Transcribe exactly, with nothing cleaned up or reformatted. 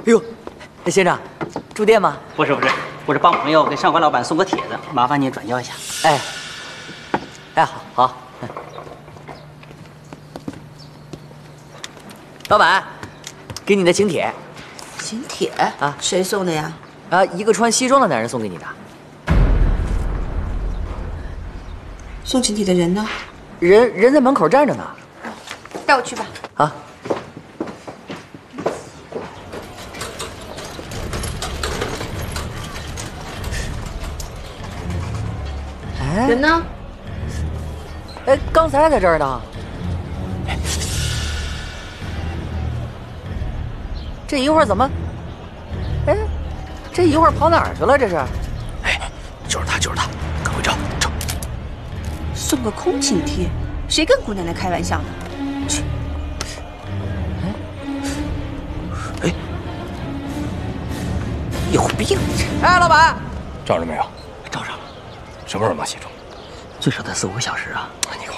哎呦，那先生，住店吗？ 不是不是，我是帮朋友给上官老板送个帖子，麻烦您转交一下。 哎，哎，好，好。老板，给你的请帖。 请帖啊？ 谁送的呀？ 啊，一个穿西装的男人送给你的。 送请帖的人呢？ 人人在门口站着呢。 带我去吧。 啊。哎， 人呢？ 哎，刚才还在这儿呢。这一会儿怎么？哎，这一会儿跑哪儿去了？这是？ 哎，就是他，就是他，赶快找找！ 送个空请帖，谁跟姑奶奶开玩笑呢？去！ 哎，有病！ 哎，老板， 找着没有？ 找着了， 什么时候拿写出？ 最少得四五个小时啊！ 你